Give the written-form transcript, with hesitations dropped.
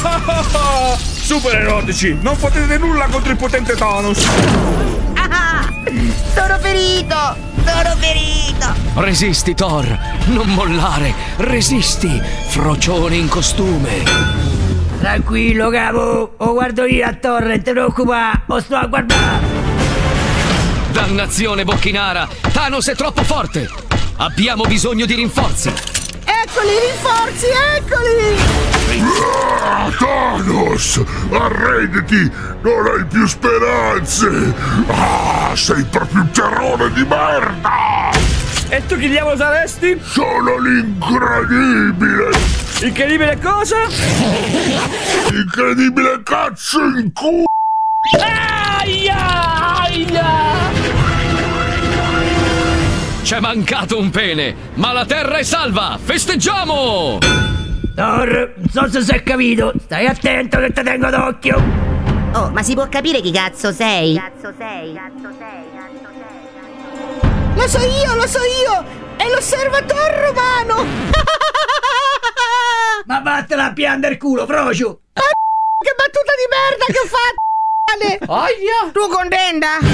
Super erotici, non potete nulla contro il potente Thanos. Sono ferito! Sono ferito! Resisti, Thor! Non mollare! Resisti! Frocione in costume! Tranquillo, capo! Lo guardo io a Thor, non ti preoccupare! Lo sto a guardare! Dannazione, Bocchinara! Thanos è troppo forte! Abbiamo bisogno di rinforzi! Eccoli i rinforzi, eccoli! Thanos, arrenditi, non hai più speranze. Sei proprio un terrore di merda. E tu chi diavolo saresti? Sono l'incredibile. Incredibile cosa? Incredibile cazzo in culo. Aia! Aia! C'è mancato un pene, ma la terra è salva! Festeggiamo! Thor, non so se si è capito, stai attento che ti tengo d'occhio! Oh, ma si può capire chi cazzo sei? Lo so io! È l'osservatore romano! Ma vattela a piangere il culo, frocio! Che battuta di merda che ho fatto! Aia! Tu contenta?